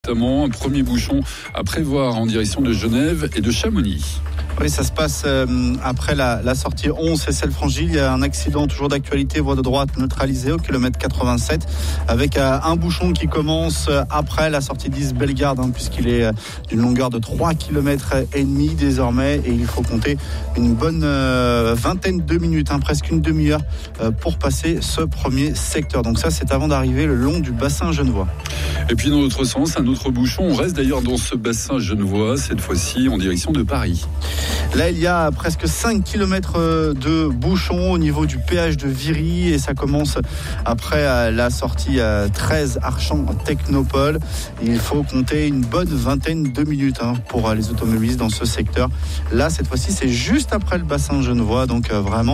notamment. Un premier bouchon à prévoir en direction de Genève et de Chamonix. Oui, ça se passe après la sortie 11 et celle franchie. Il y a un accident toujours d'actualité, voie de droite neutralisée au kilomètre 87 avec un bouchon qui commence après la sortie 10 Bellegarde, puisqu'il est d'une longueur de 3 km et demi désormais et il faut compter une bonne vingtaine de minutes, presque une demi-heure pour passer ce premier secteur. Donc ça, c'est avant d'arriver le long du bassin genevois. Et puis dans l'autre sens, un autre bouchon. On reste d'ailleurs dans ce bassin genevois, cette fois-ci en direction de Paris. Là, il y a presque 5 km de bouchons au niveau du péage de Viry et ça commence après la sortie 13 Archamps Technopole. Il faut compter une bonne vingtaine de minutes pour les automobilistes dans ce secteur. Là, cette fois-ci, c'est juste après le bassin genevois, donc vraiment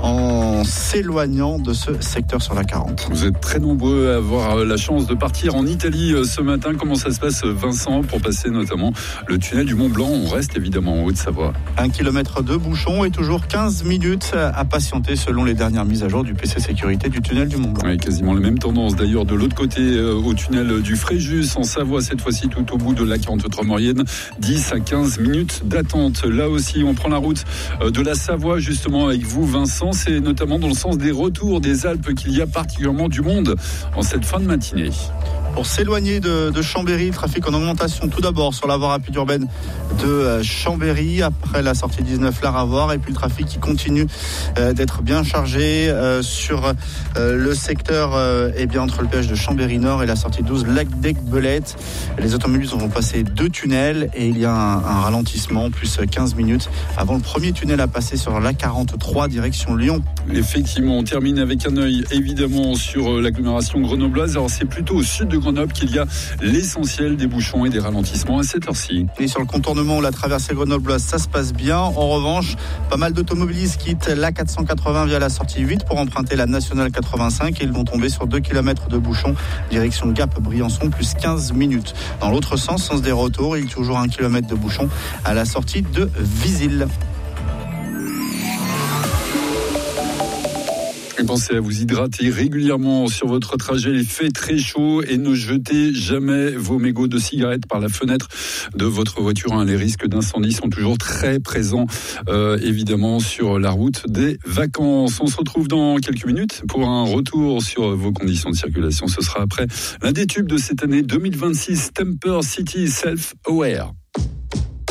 en s'éloignant de ce secteur sur la 40. Vous êtes très nombreux à avoir la chance de partir en Italie ce matin. Comment ça se passe, Vincent, pour passer notamment le tunnel du Mont Blanc? On reste évidemment en Haute-Savoie. 1 km de bouchon et toujours 15 minutes à patienter selon les dernières mises à jour du PC Sécurité du tunnel du Mont Blanc. Oui, quasiment la même tendance d'ailleurs de l'autre côté au tunnel du Fréjus en Savoie, cette fois-ci tout au bout de la 43 Maurienne. 10 à 15 minutes d'attente. Là aussi, on prend la route de la Savoie justement avec vous, Vincent. C'est notamment dans le sens des retours des Alpes qu'il y a particulièrement du monde en cette fin de matinée. Pour s'éloigner de Chambéry, trafic en augmentation tout d'abord sur la voie rapide urbaine de Chambéry, après la sortie 19 Laravoir, et puis le trafic qui continue d'être bien chargé sur le secteur entre le péage de Chambéry Nord et la sortie 12 Lac d'Aiguebelette. Les automobilistes vont passer 2 tunnels et il y a un ralentissement, plus 15 minutes avant le premier tunnel à passer sur la 43 direction Lyon. Effectivement, on termine avec un œil évidemment sur l'agglomération grenobloise. Alors c'est plutôt au sud de Grenoble qu'il y a l'essentiel des bouchons et des ralentissements à cette heure-ci. Et sur le contournement ou la traversée grenobloise, ça se passe bien. En revanche, pas mal d'automobilistes quittent la 480 via la sortie 8 pour emprunter la nationale 85 et ils vont tomber sur 2 km de bouchons direction Gap-Briançon, plus 15 minutes. Dans l'autre sens des retours, il y a toujours 1 km de bouchons à la sortie de Visil. Pensez à vous hydrater régulièrement sur votre trajet. Il fait très chaud et ne jetez jamais vos mégots de cigarettes par la fenêtre de votre voiture. Les risques d'incendie sont toujours très présents, évidemment, sur la route des vacances. On se retrouve dans quelques minutes pour un retour sur vos conditions de circulation. Ce sera après l'un des tubes de cette année 2026, Temper City Self Aware.